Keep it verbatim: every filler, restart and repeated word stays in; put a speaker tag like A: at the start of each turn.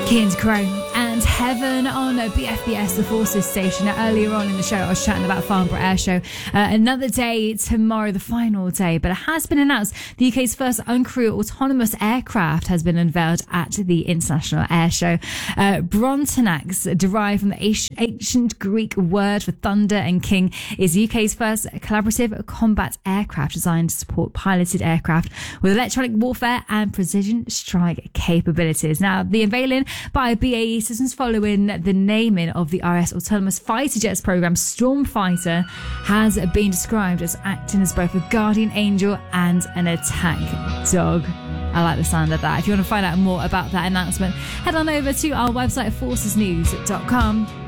A: Kings Crow and Heaven on B F B S, the Forces station. Now, earlier on in the show, I was chatting about Farnborough Air Show. Uh, another day tomorrow, the final day, but it has been announced the U K's first uncrewed autonomous aircraft has been unveiled at the International Air Show. Uh, Brontanax, derived from the ancient Greek word for thunder and king, is U K's first collaborative combat aircraft designed to support piloted aircraft with electronic warfare and precision strike capabilities. Now, the unveiling by B A E Systems following the naming of the R S Autonomous Fighter Jets program Stormfighter has been described as acting as both a guardian angel and an attack dog. I like the sound of that. If you want to find out more about that announcement, head on over to our website, forces news dot com.